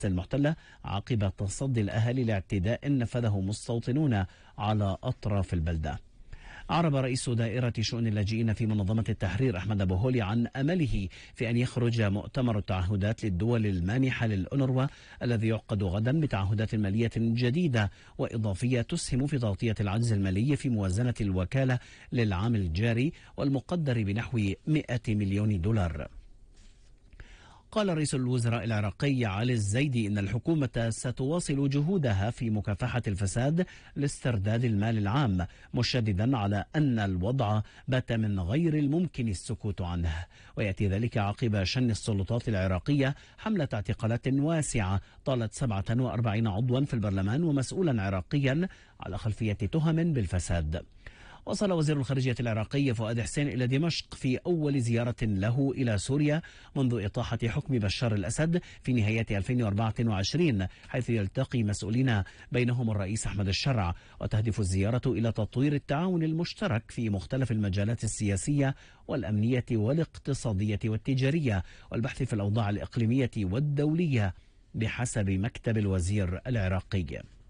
المحتلة عقب تصدي الأهالي لاعتداء نفذه مستوطنون على أطراف البلدة. أعرب رئيس دائرة شؤون اللاجئين في منظمة التحرير أحمد أبو هولي عن أمله في أن يخرج مؤتمر التعهدات للدول المانحة للأونروا الذي يعقد غدا بتعهدات مالية جديدة وإضافية تسهم في تغطية العجز المالي في موازنة الوكالة للعام الجاري والمقدر بنحو 100 مليون دولار. قال رئيس الوزراء العراقي علي الزيدي إن الحكومة ستواصل جهودها في مكافحة الفساد لاسترداد المال العام، مشددا على أن الوضع بات من غير الممكن السكوت عنه. ويأتي ذلك عقب شن السلطات العراقية حملة اعتقالات واسعة طالت 47 عضوا في البرلمان ومسؤولا عراقيا على خلفية تهم بالفساد. وصل وزير الخارجية العراقي فؤاد حسين إلى دمشق في أول زيارة له إلى سوريا منذ إطاحة حكم بشار الأسد في نهاية 2024، حيث يلتقي مسؤولين بينهم الرئيس أحمد الشرع. وتهدف الزيارة إلى تطوير التعاون المشترك في مختلف المجالات السياسية والأمنية والاقتصادية والتجارية والبحث في الأوضاع الإقليمية والدولية بحسب مكتب الوزير العراقي.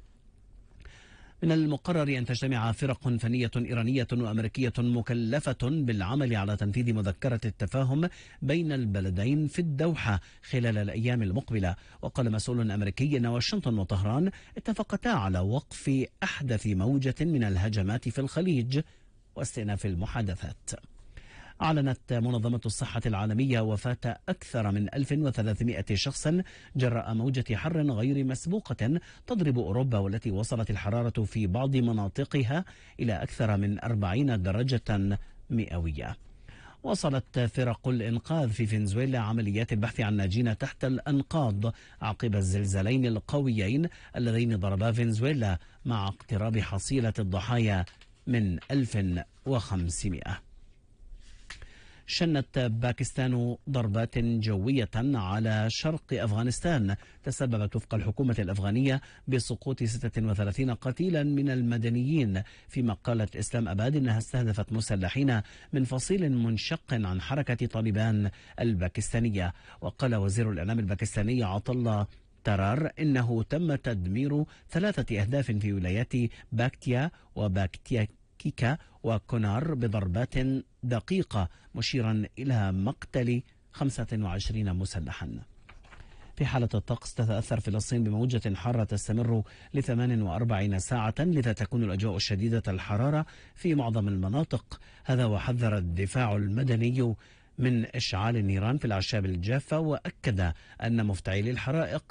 من المقرر أن تجتمع فرق فنية إيرانية وأمريكية مكلفة بالعمل على تنفيذ مذكرة التفاهم بين البلدين في الدوحة خلال الأيام المقبلة. وقال مسؤول أمريكي أن واشنطن وطهران اتفقتا على وقف أحدث موجة من الهجمات في الخليج واستئناف المحادثات. أعلنت منظمة الصحة العالمية وفاة أكثر من 1300 شخص جراء موجة حر غير مسبوقة تضرب أوروبا، والتي وصلت الحرارة في بعض مناطقها إلى أكثر من 40 درجة مئوية. وصلت فرق الإنقاذ في فنزويلا عمليات البحث عن ناجين تحت الأنقاض عقب الزلزالين القويين اللذين ضربا فنزويلا، مع اقتراب حصيلة الضحايا من 1500. شنت باكستان ضربات جوية على شرق أفغانستان تسببت وفق الحكومة الأفغانية بسقوط 36 قتيلا من المدنيين، فيما قالت إسلام أباد إنها استهدفت مسلحين من فصيل منشق عن حركة طالبان الباكستانية. وقال وزير الإعلام الباكستاني عطلة ترار إنه تم تدمير 3 أهداف في ولايات باكتيا وباكتيكا وكونار بضربات دقيقة، مشيرا إلى مقتل 25 مسلحا. في حالة الطقس، تتأثر فلسطين بموجة حارة تستمر ل48 ساعة، لذا تكون الأجواء شديدة الحرارة في معظم المناطق. هذا وحذر الدفاع المدني من إشعال النيران في الأعشاب الجافة، وأكد أن مفتعلي الحرائق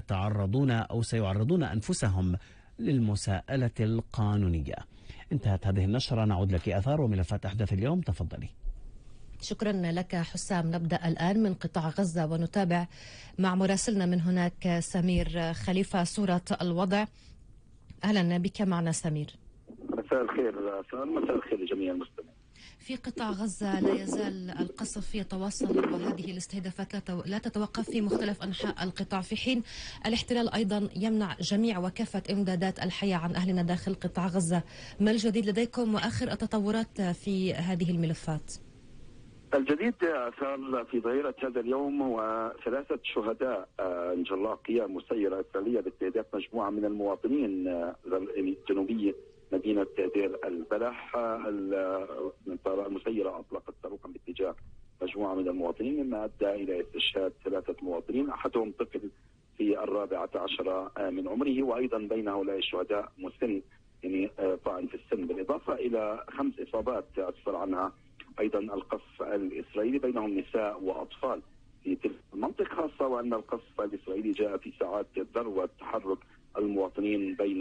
سيعرضون أنفسهم للمساءلة القانونية. انتهت هذه النشرة، نعود لك أثار وملفات أحداث اليوم، تفضلي. شكرا لك حسام. نبدأ الآن من قطاع غزة ونتابع مع مراسلنا من هناك سمير خليفة صورة الوضع. أهلا بك معنا سمير. مساء الخير سام، مساء الخير لجميع المستمعين. في قطاع غزة لا يزال القصف يتواصل، وهذه الاستهدافات لا تتوقف في مختلف أنحاء القطاع، في حين الاحتلال أيضا يمنع جميع وكافة إمدادات الحياة عن أهلنا داخل قطاع غزة. ما الجديد لديكم وآخر التطورات في هذه الملفات؟ الجديد صار في ظهيرة هذا اليوم و3 شهداء نجى الله قيام مسيرة إسرائيلية باستهداف مجموعة من المواطنين الجنوبية مدينة دير البلح. المسيرة أطلقت صاروخا باتجاه مجموعة من المواطنين، مما أدى إلى استشهاد 3 مواطنين، أحدهم طفل في 14 من عمره، وأيضا بين هؤلاء الشهداء مسن يعني طاعن في السن، بالإضافة إلى 5 إصابات أسفر عنها أيضا القصف الإسرائيلي، بينهم نساء وأطفال في تلك المنطقة، خاصة وأن القصف الإسرائيلي جاء في ساعات ذروة تحرك المواطنين بين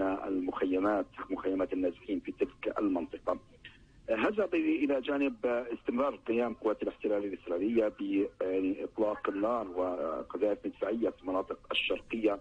مخيمات النازحين في تلك المنطقة. هذا إلى جانب استمرار قيام قوات الاحتلال الإسرائيلية بإطلاق النار وقذائف مدفعية في المناطق الشرقية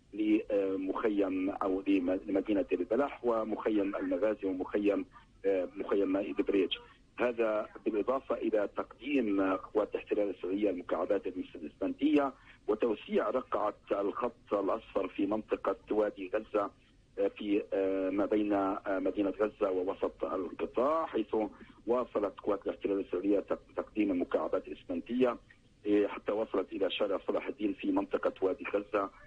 لمخيم أو لمدينة البلح ومخيم المغازي ومخيم مائد بريج. هذا بالإضافة إلى تقديم قوات الاحتلال الإسرائيلية المكعبات الإسمنتية وتوسيع رقعة الخط الأصفر في منطقة وادي غزة في ما بين مدينة غزة ووسط القطاع، حيث واصلت قوات الاحتلال الإسرائيلية تقديم مكعبات إسمنتية حتى وصلت إلى شارع صلاح الدين في منطقة وادي غزة